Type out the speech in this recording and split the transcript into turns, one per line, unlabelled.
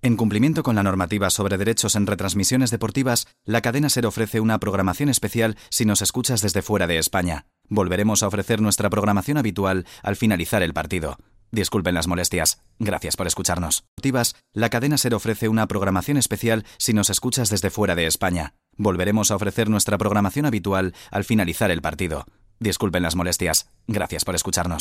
En cumplimiento con la normativa sobre derechos en retransmisiones deportivas, la cadena SER ofrece una programación especial si nos escuchas desde fuera de España. Volveremos a ofrecer nuestra programación habitual al finalizar el partido. Disculpen las molestias. Gracias por escucharnos. La cadena SER ofrece una programación especial si nos escuchas desde fuera de España. Volveremos a ofrecer nuestra programación habitual al finalizar el partido. Disculpen las molestias. Gracias por escucharnos.